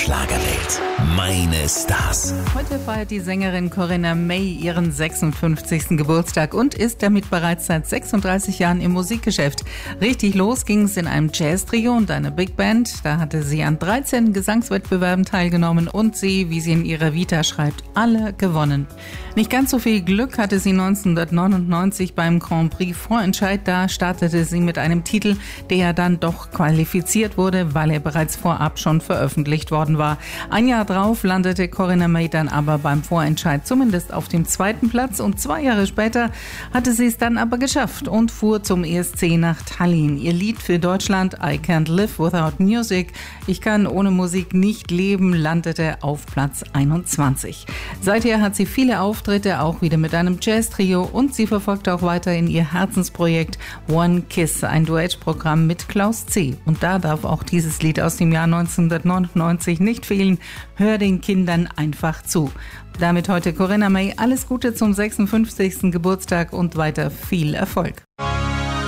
Schlagerwelt. Meine Stars. Heute feiert die Sängerin Corinna May ihren 56. Geburtstag und ist damit bereits seit 36 Jahren im Musikgeschäft. Richtig los ging es in einem Jazz-Trio und einer Big Band. Da hatte sie an 13 Gesangswettbewerben teilgenommen und sie, wie sie in ihrer Vita schreibt, alle gewonnen. Nicht ganz so viel Glück hatte sie 1999 beim Grand Prix Vorentscheid. Da startete sie mit einem Titel, der dann doch qualifiziert wurde, weil er bereits vorab schon veröffentlicht worden war. Ein Jahr drauf landete Corinna May dann aber beim Vorentscheid zumindest auf dem 2. Platz und 2 Jahre später hatte sie es dann aber geschafft und fuhr zum ESC nach Tallinn. Ihr Lied für Deutschland, I Can't Live Without Music, ich kann ohne Musik nicht leben, landete auf Platz 21. Seither hat sie viele Auftritte, auch wieder mit einem Jazz-Trio, und sie verfolgt auch weiterhin ihr Herzensprojekt One Kiss, ein Duettprogramm mit Klaus C. Und da darf auch dieses Lied aus dem Jahr 1999 nicht fehlen. Hör den Kindern einfach zu. Damit heute Corinna May alles Gute zum 56. Geburtstag und weiter viel Erfolg.